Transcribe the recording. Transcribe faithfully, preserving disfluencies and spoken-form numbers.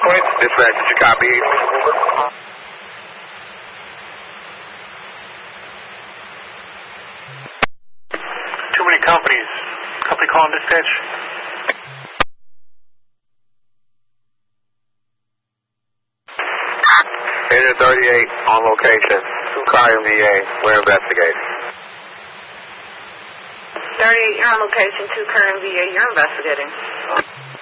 Point, dispatch, did you copy? Too many companies. Company calling dispatch. Agent thirty-eight on location. Two-car M V A. We're investigating. thirty-eight, you're on location. Two-car M V A. You're investigating.